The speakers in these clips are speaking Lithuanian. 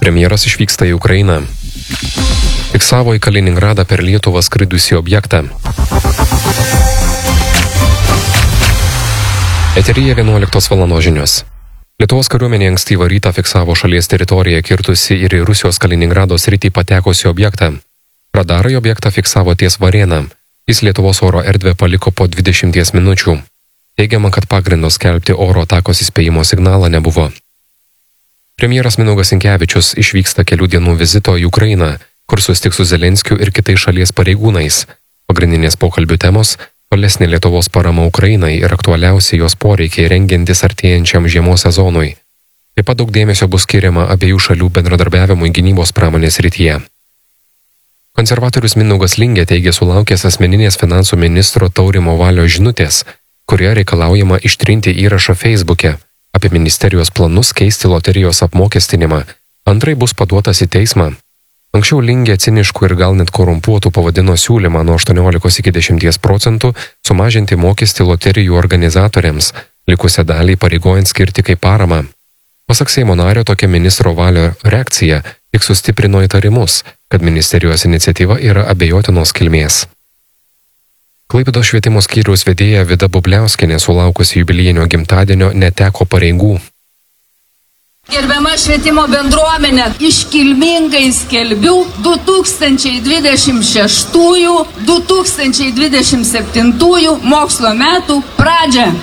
Premjeras išvyksta į Ukrainą. Fiksavo į Kaliningradą per Lietuvą skridusį objektą. Eteryje 11 valandos žinios. Lietuvos kariuomenė ankstyvą rytą fiksavo šalies teritoriją kirtusi ir į Rusijos Kaliningrado sritį patekusi objektą. Radarai objektą fiksavo ties Varėna. Jis Lietuvos oro erdvę paliko po 20 minučių. Teigiama, kad pagrindo skelbti oro atakos įspėjimo signalą nebuvo. Premjeras Mindaugas Sinkevičius išvyksta kelių dienų vizito į Ukrainą, kur susitiks su Zelenskiu ir kitais šalies pareigūnais. Pagrindinės pokalbių temos – tolesnė Lietuvos parama Ukrainai ir aktualiausi jos poreikiai rengiantis artėjančiam žiemos sezonui. Taip pat daug dėmesio bus skiriama abiejų šalių bendradarbiavimui gynybos pramonės srityje. Konservatorius Mindaugas Lingė teigė sulaukęs asmeninės finansų ministro Taurimo Valio žinutės, kurioje reikalaujama ištrinti įrašą Facebook'e apie ministerijos planus keisti loterijos apmokestinimą. Antrai bus paduotas į teismą. Anksčiau Lingė ciniškų ir gal net korumpuotų pavadino siūlymą nuo 18 iki 10% sumažinti mokestį loterijų organizatoriams, likusią dalį pareigojant skirti kaip paramą. Pasak Seimo nario, tokia ministro Valio reakcija tik sustiprino įtarimus, kad ministerijos iniciatyva yra abejotinos kilmės. Klaipėdos švietimo skyriaus vedėja Vida Bubliauskienė sulaukusi jubiliejinio gimtadienio neteko pareigų. Gerbiama švietimo bendruomenė, iškilmingai skelbiu 2026-2027 mokslo metų pradžią.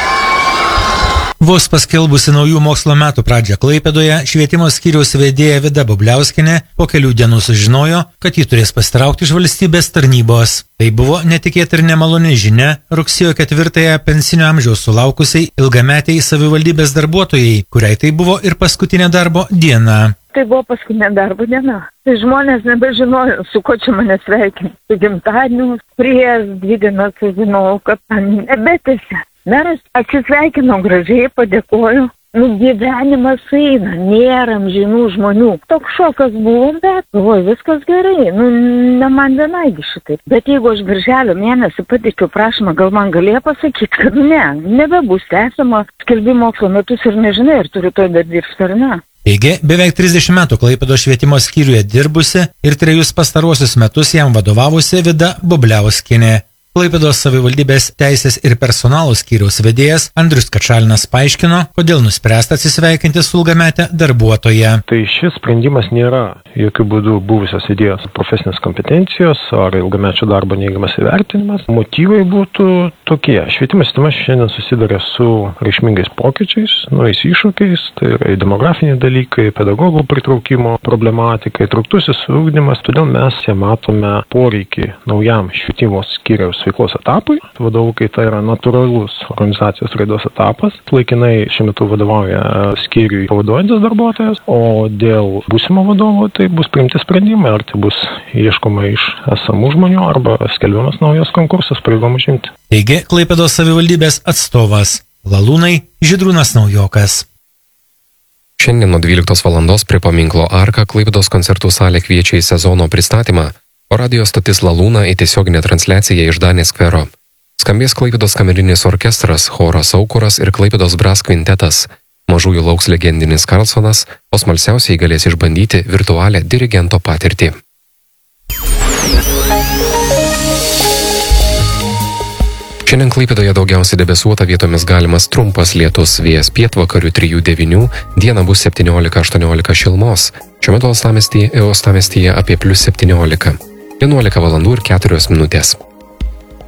Vos paskelbusi naujų mokslo metų pradžią Klaipėdoje, švietimo skyriaus vedėja Vida Bubliauskienė po kelių dienų sužinojo, kad ji turės pasitraukti iš valstybės tarnybos. Tai buvo netikėta ir nemaloni žinia rugsėjo 4-ąją pensinio amžiaus sulaukusiai ilgametiai savivaldybės darbuotojai, kuriai tai buvo ir paskutinė darbo diena. Tai buvo paskutinė darbo diena. Tai žmonės nebežinojo, su ko čia mane sveikinti. Su gimtadieniu prieš 2 dienas sužinojau, kad man nebetęsia. Meras atsisveikino gražiai, padėkoju. Gyvenimas eina, nėra amžinų žmonių. Toks šokas buvo, bet viskas gerai. Ne man vienaigi šitai. Bet jeigu aš birželio mėnesį pateikiau prašymą, gal man galėjo pasakyti, kad nebebus tęsiama skelbimo mokslo metus ir nežinai, ar turiu to dar dirbti ar ne. Teigė, beveik 30 metų Klaipėdos švietimo skyriuje dirbusi ir 3 pastaruosius metus jam vadovavusi Vida Bubliauskienė. Klaipėdos savivaldybės teisės ir personalo skyriaus vedėjas Andrius Kačalinas paaiškino, kodėl nuspręsta atsisveikinti su ilgamete darbuotoja. Tai šis sprendimas nėra jokių būdų buvusios idėjos profesinės kompetencijos ar ilgamečio darbo neigiamas įvertinimas. Motyvai būtų tokie. Švietimo sistema šiandien susiduria su reikšmingais pokyčiais, naujais iššūkiais, tai yra demografiniai dalykai, pedagogų pritraukimo problematika, įtrauktusis ugdymas. Todėl mes matome poreikį naujam švietimo skyriaus veiklos etapui. Vadovų kaita yra natūralus organizacijos raidos etapas. Laikinai šiuo metu vadovauja skyriui pavaduojantis darbuotojas, o dėl būsimo vadovo tai bus priimti sprendimai, ar tai bus ieškoma iš esamų žmonių arba skelbiamas naujas konkursas pareigom užimti. Teigė Klaipėdos savivaldybės atstovas Lalūnai Žydrūnas Naujokas. Šiandien nuo 12 valandos prie paminklo Arka Klaipėdos koncertų salė kviečia į sezono pristatymą, o radijo stotis Lalūna į tiesioginę transliaciją iš Danės skvero. Skambės Klaipėdos kamerinis orkestras, choras Aukuras ir Klaipėdos Brass kvintetas. Mažųjų lauks legendinis Karlsonas, o smalsiausiai galės išbandyti virtualią dirigento patirtį. Šiandien Klaipėdoje daugiausiai debesuota, vietomis galimas trumpas lietus, vėjas pietvakarių 3-9, dieną bus 17-18 šilumos. Šiuo metu uostamiestyje apie +17. 11 valandų ir 4 minutės.